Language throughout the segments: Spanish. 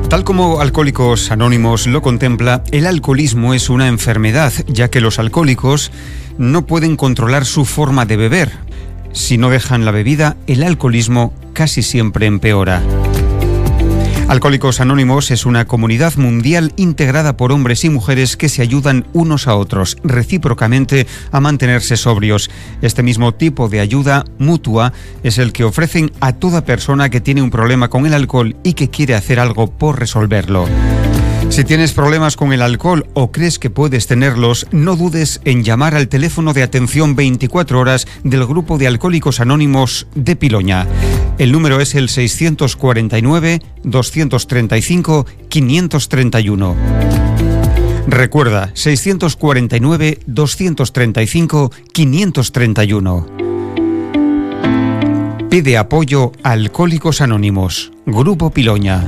Tal como Alcohólicos Anónimos lo contempla, el alcoholismo es una enfermedad, ya que los alcohólicos no pueden controlar su forma de beber. Si no dejan la bebida, el alcoholismo casi siempre empeora. Alcohólicos Anónimos es una comunidad mundial integrada por hombres y mujeres que se ayudan unos a otros, recíprocamente, a mantenerse sobrios. Este mismo tipo de ayuda mutua es el que ofrecen a toda persona que tiene un problema con el alcohol y que quiere hacer algo por resolverlo. Si tienes problemas con el alcohol o crees que puedes tenerlos, no dudes en llamar al teléfono de atención 24 horas del Grupo de Alcohólicos Anónimos de Piloña. El número es el 649-235-531. Recuerda, 649-235-531. Pide apoyo a Alcohólicos Anónimos, Grupo Piloña.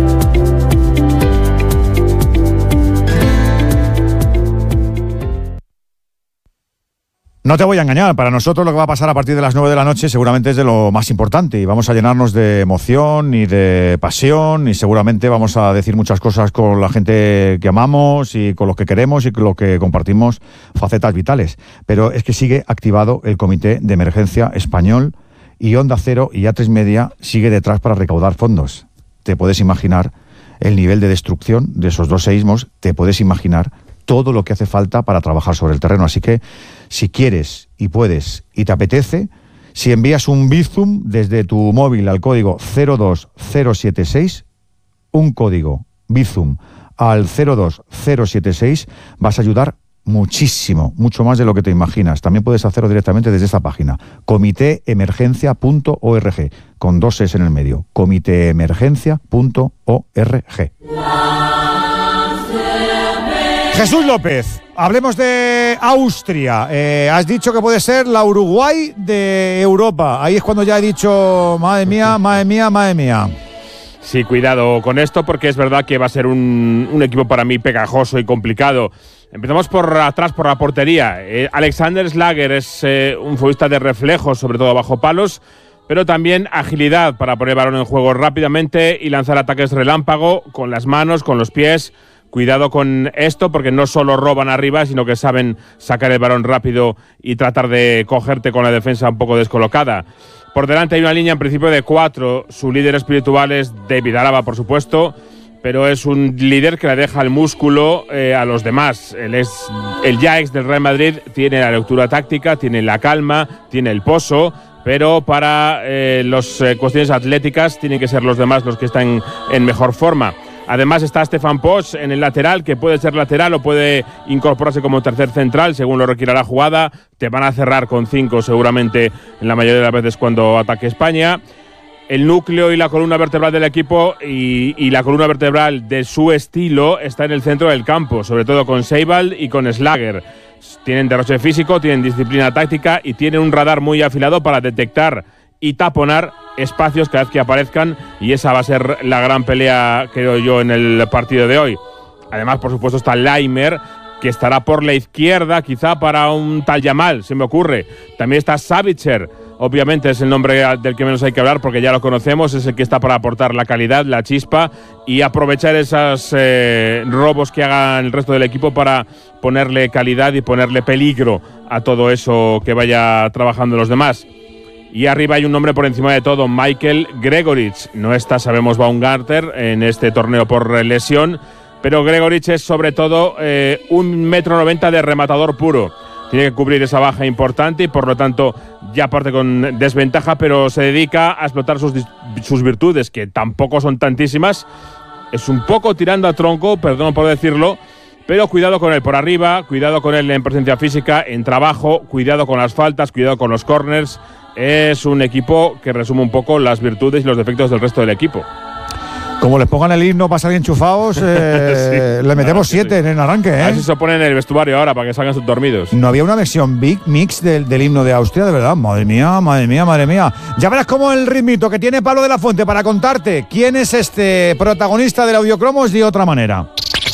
No te voy a engañar, para nosotros lo que va a pasar a partir de las 9 de la noche seguramente es de lo más importante y vamos a llenarnos de emoción y de pasión y seguramente vamos a decir muchas cosas con la gente que amamos y con los que queremos y con los que compartimos facetas vitales. Pero es que sigue activado el Comité de Emergencia Español y Onda Cero y A3 Media sigue detrás para recaudar fondos. Te puedes imaginar el nivel de destrucción de esos dos seísmos, te puedes imaginar todo lo que hace falta para trabajar sobre el terreno. Así que, si quieres y puedes y te apetece, si envías un Bizum desde tu móvil al código 02076, un código Bizum al 02076, vas a ayudar muchísimo, mucho más de lo que te imaginas. También puedes hacerlo directamente desde esta página, comitéemergencia.org, con 2 es en el medio, comitéemergencia.org. Jesús López, hablemos de Austria. Has dicho que puede ser la Uruguay de Europa. Ahí es cuando ya he dicho, madre mía, madre mía, madre mía. Sí, cuidado con esto porque es verdad que va a ser un equipo para mí pegajoso y complicado. Empezamos por atrás, por la portería. Alexander Schlager es un futbolista de reflejos, sobre todo bajo palos, pero también agilidad para poner el balón en juego rápidamente y lanzar ataques relámpago con las manos, con los pies. Cuidado con esto porque no solo roban arriba, sino que saben sacar el balón rápido y tratar de cogerte con la defensa un poco descolocada. Por delante hay una línea en principio de 4. Su líder espiritual es David Alaba, por supuesto, pero es un líder que le deja el músculo a los demás. Él es el ya ex del Real Madrid, tiene la lectura táctica, tiene la calma, tiene el pozo, pero para las cuestiones atléticas tienen que ser los demás los que están en mejor forma. Además está Stefan Posch en el lateral, que puede ser lateral o puede incorporarse como tercer central, según lo requiera la jugada. Te van a cerrar con 5 seguramente en la mayoría de las veces cuando ataque España. El núcleo y la columna vertebral del equipo y la columna vertebral de su estilo está en el centro del campo, sobre todo con Seibald y con Schlager. Tienen derroche físico, tienen disciplina táctica y tienen un radar muy afilado para detectar y taponar espacios cada vez que aparezcan, y esa va a ser la gran pelea, creo yo, en el partido de hoy. Además, por supuesto, está Laimer, que estará por la izquierda, quizá para un tal Yamal, se me ocurre. También está Savitzer, obviamente es el nombre del que menos hay que hablar porque ya lo conocemos, es el que está para aportar la calidad, la chispa y aprovechar esos robos que hagan el resto del equipo para ponerle calidad y ponerle peligro a todo eso que vaya trabajando los demás. Y arriba hay un nombre por encima de todo, Michael Gregoritsch. No está, sabemos, Baumgartner en este torneo por lesión, pero Gregoritsch es sobre todo 1,90 m de rematador puro. Tiene que cubrir esa baja importante y por lo tanto ya parte con desventaja, pero se dedica a explotar sus virtudes, que tampoco son tantísimas. Es un poco tirando a tronco, perdón por decirlo, pero cuidado con él por arriba, cuidado con él en presencia física, en trabajo, cuidado con las faltas, cuidado con los corners. Es un equipo que resume un poco las virtudes y los defectos del resto del equipo. Como les pongan el himno para salir enchufados, sí, le metemos 7 sí. En el arranque. A ver si se ponen en el vestuario ahora para que salgan dormidos. No había una versión big mix del himno de Austria, de verdad. Madre mía, madre mía, madre mía. Ya verás cómo el ritmito que tiene Pablo de la Fuente para contarte quién es este protagonista del Audiocromos de otra manera.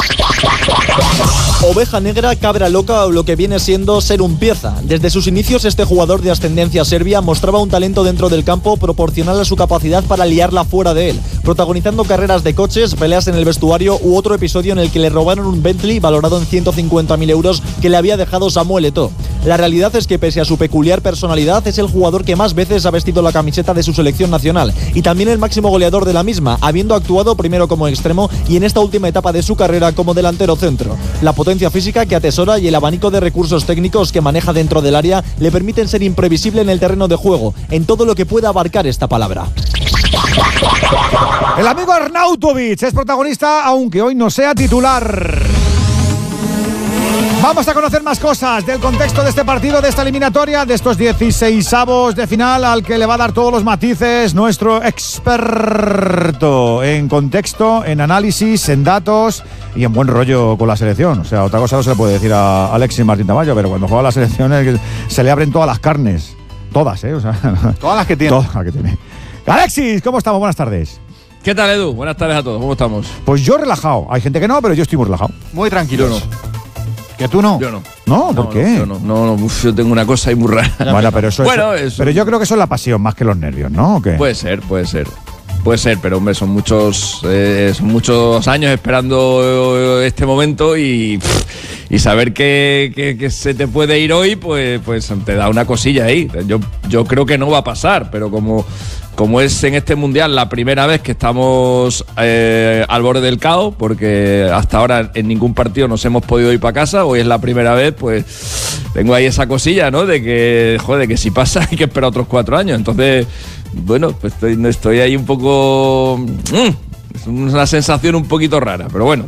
Oveja negra, cabra loca o lo que viene siendo ser un pieza. Desde sus inicios este jugador de ascendencia serbia mostraba un talento dentro del campo proporcional a su capacidad para liarla fuera de él. protagonizando carreras de coches, peleas en el vestuario u otro episodio en el que le robaron un Bentley valorado en 150.000 euros que le había dejado Samuel Eto'o. La realidad es que pese a su peculiar personalidad es el jugador que más veces ha vestido la camiseta de su selección nacional y también el máximo goleador de la misma, habiendo actuado primero como extremo y en esta última etapa de su carrera como delantero centro. La potencia física que atesora y el abanico de recursos técnicos que maneja dentro del área le permiten ser imprevisible en el terreno de juego, en todo lo que pueda abarcar esta palabra. El amigo Arnautovic es protagonista, aunque hoy no sea titular. Vamos a conocer más cosas del contexto de este partido, de esta eliminatoria, de estos 16avos de final, al que le va a dar todos los matices nuestro experto en contexto, en análisis, en datos y en buen rollo con la selección. O sea, otra cosa no se le puede decir a Alexis Martín Tamayo, pero cuando juega la selección se le abren todas las carnes. Todas, o sea, todas las que tiene. Todas las que tiene. Alexis, ¿cómo estamos? Buenas tardes. ¿Qué tal, Edu? Buenas tardes a todos. ¿Cómo estamos? Pues yo relajado. Hay gente que no, pero yo estoy muy relajado. Muy tranquilo. Yo no. ¿Que tú no? Yo no. ¿No? ¿Por qué? Yo no. Yo tengo una cosa ahí muy rara. Bueno, pero eso eso. Pero yo creo que eso es la pasión más que los nervios, ¿no? ¿O qué? Puede ser, pero hombre, son muchos años esperando este momento y saber que se te puede ir hoy, pues te da una cosilla ahí. Yo creo que no va a pasar, pero como es en este mundial la primera vez que estamos al borde del caos, porque hasta ahora en ningún partido nos hemos podido ir para casa, hoy es la primera vez, pues tengo ahí esa cosilla, ¿no? De que si pasa hay que esperar otros 4 años. Entonces, bueno, pues estoy ahí un poco... es una sensación un poquito rara, pero bueno,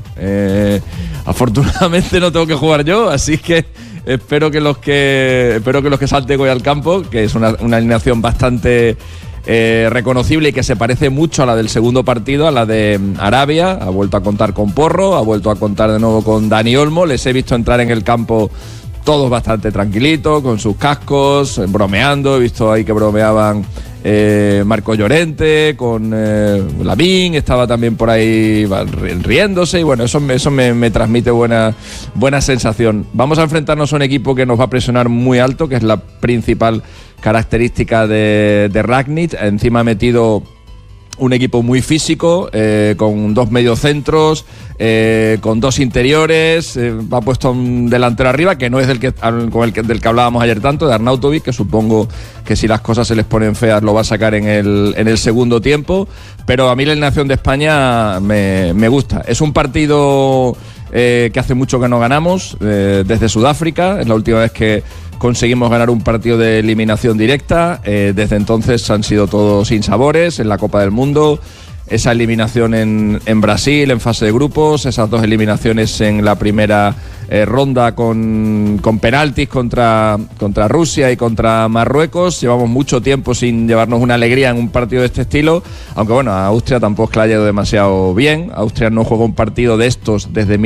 afortunadamente no tengo que jugar yo, así que espero que los que salten hoy al campo, que es una alineación bastante reconocible y que se parece mucho a la del segundo partido, a la de Arabia. Ha vuelto a contar con Porro, ha vuelto a contar de nuevo con Dani Olmo. Les he visto entrar en el campo todos bastante tranquilitos, con sus cascos, bromeando. He visto ahí que bromeaban Marco Llorente, con Lavín, estaba también por ahí riéndose, y bueno, eso me transmite buena sensación. Vamos a enfrentarnos a un equipo que nos va a presionar muy alto, que es la principal característica de Rangnick. Encima ha metido un equipo muy físico, con 2 mediocentros, con 2 interiores, ha puesto un delantero arriba que no es del que hablábamos ayer tanto, de Arnautovic, que supongo que si las cosas se les ponen feas lo va a sacar en el segundo tiempo, pero a mí la alineación de España me gusta. Es un partido que hace mucho que no ganamos, desde Sudáfrica, es la última vez que conseguimos ganar un partido de eliminación directa. Desde entonces han sido todos sinsabores en la Copa del Mundo. Esa eliminación en Brasil en fase de grupos, esas 2 eliminaciones en la primera ronda con penaltis contra Rusia y contra Marruecos. Llevamos mucho tiempo sin llevarnos una alegría en un partido de este estilo, aunque bueno, a Austria tampoco le ha ido demasiado bien. Austria no juega un partido de estos desde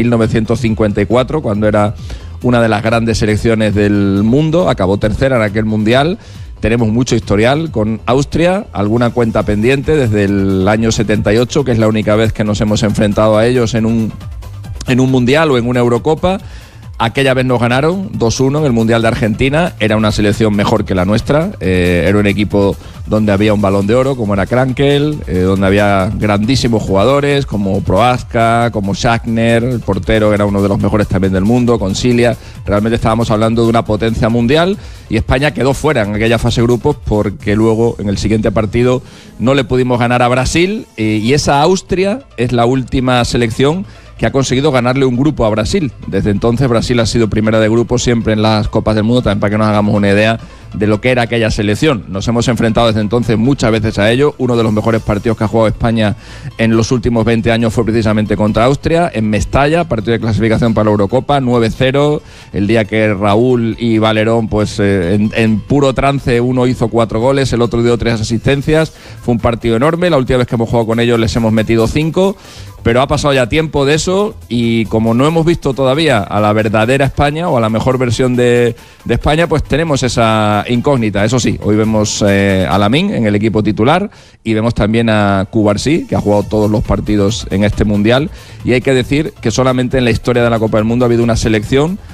1954, cuando era una de las grandes selecciones del mundo, acabó tercera en aquel mundial. Tenemos mucho historial con Austria, alguna cuenta pendiente desde el año 78, que es la única vez que nos hemos enfrentado a ellos en un mundial o en una Eurocopa. Aquella vez nos ganaron 2-1 en el Mundial de Argentina. Era una selección mejor que la nuestra. Era un equipo donde había un Balón de Oro, como era Krankel, donde había grandísimos jugadores como Prohaska, como Schachner, el portero era uno de los mejores también del mundo, con Cilia. Realmente estábamos hablando de una potencia mundial, y España quedó fuera en aquella fase de grupos porque luego en el siguiente partido no le pudimos ganar a Brasil, y esa Austria es la última selección que ha conseguido ganarle un grupo a Brasil. Desde entonces Brasil ha sido primera de grupo siempre en las Copas del Mundo, también para que nos hagamos una idea de lo que era aquella selección. Nos hemos enfrentado desde entonces muchas veces a ello. Uno de los mejores partidos que ha jugado España en los últimos 20 años fue precisamente contra Austria, en Mestalla, partido de clasificación para la Eurocopa, 9-0, el día que Raúl y Valerón, pues en puro trance, uno hizo 4 goles, el otro dio 3 asistencias. Fue un partido enorme. La última vez que hemos jugado con ellos les hemos metido 5, pero ha pasado ya tiempo de eso, y como no hemos visto todavía a la verdadera España o a la mejor versión de España, pues tenemos esa incógnita. Eso sí, hoy vemos a Lamine en el equipo titular, y vemos también a Cubarsí, que ha jugado todos los partidos en este Mundial, y hay que decir que solamente en la historia de la Copa del Mundo ha habido una selección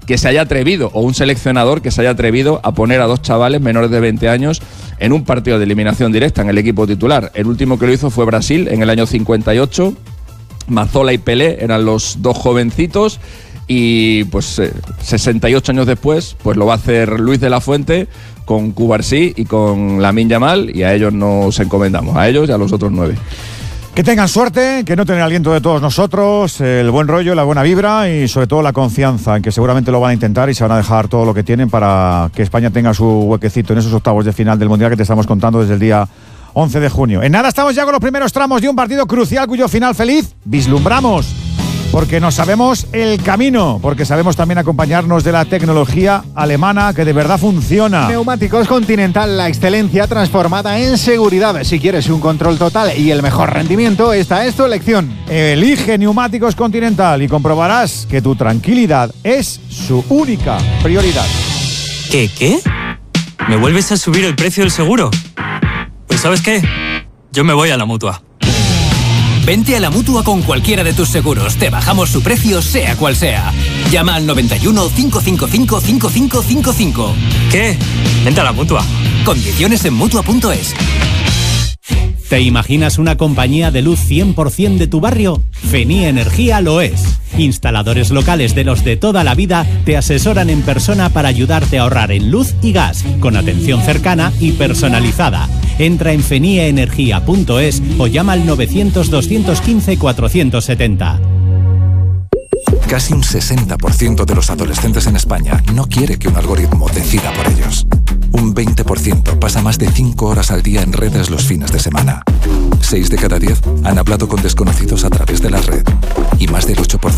que se haya atrevido, o un seleccionador que se haya atrevido a poner a 2 chavales menores de 20 años en un partido de eliminación directa en el equipo titular. El último que lo hizo fue Brasil en el año 58. Mazzola y Pelé eran los 2 jovencitos, y pues 68 años después pues lo va a hacer Luis de la Fuente con Cubarsí y con Lamine Yamal, y a ellos nos encomendamos, a ellos y a los otros 9. Que tengan suerte, que noten el aliento de todos nosotros, el buen rollo, la buena vibra y sobre todo la confianza en que seguramente lo van a intentar y se van a dejar todo lo que tienen para que España tenga su huequecito en esos octavos de final del Mundial que te estamos contando desde el día 11 de junio. En nada estamos ya con los primeros tramos de un partido crucial cuyo final feliz vislumbramos, porque nos sabemos el camino, porque sabemos también acompañarnos de la tecnología alemana que de verdad funciona. Neumáticos Continental, la excelencia transformada en seguridad. Si quieres un control total y el mejor rendimiento, esta es tu elección. Elige Neumáticos Continental y comprobarás que tu tranquilidad es su única prioridad. ¿Qué? ¿Me vuelves a subir el precio del seguro? Pues ¿sabes qué? Yo me voy a la Mutua. Vente a la Mutua con cualquiera de tus seguros. Te bajamos su precio, sea cual sea. Llama al 91 555 5555. ¿Qué? Vente a la Mutua. Condiciones en Mutua.es. ¿Te imaginas una compañía de luz 100% de tu barrio? Fení Energía lo es. Instaladores locales de los de toda la vida te asesoran en persona para ayudarte a ahorrar en luz y gas, con atención cercana y personalizada. Entra en fenieenergia.es o llama al 900-215-470. Casi un 60% de los adolescentes en España no quiere que un algoritmo decida por ellos. Un 20% pasa más de 5 horas al día en redes los fines de semana. 6 de cada 10 han hablado con desconocidos a través de la red. Y más del 8%